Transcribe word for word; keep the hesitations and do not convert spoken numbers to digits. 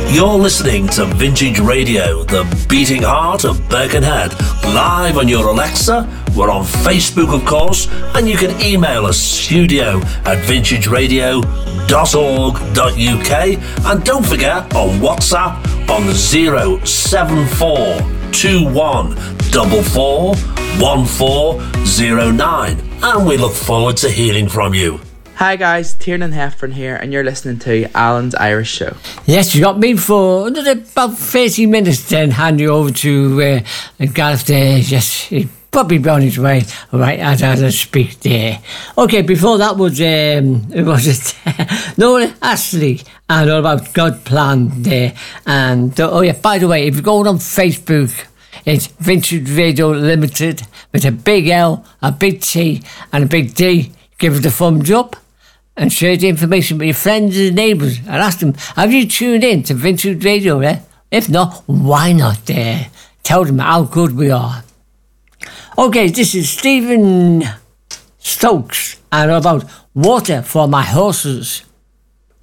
You're listening to Vintage Radio, the beating heart of Birkenhead, live on your Alexa. We're on Facebook, of course, and you can email us studio at vintage radio dot org dot U K. And don't forget, on WhatsApp on the zero seven four two one four four one four zero nine. And we look forward to hearing from you. Hi guys, Tiernan Heffron here, and you're listening to Alan's Irish Show. Yes, you got me for another about thirty minutes, then hand you over to uh, Gareth there. Yes, he probably be on his way right as I speak there. Okay, before that was, um, it was it Nora Ashley and all about God Plan there. And, uh, oh yeah, by the way, if you're going on Facebook, it's Vintage Radio Limited with a big L, a big T and a big D. Give it a thumbs up and share the information with your friends and neighbours and ask them, have you tuned in to Vintage Radio? Eh? If not, why not? Uh, tell them how good we are. Okay, this is Stephen Stokes and about water for my horses.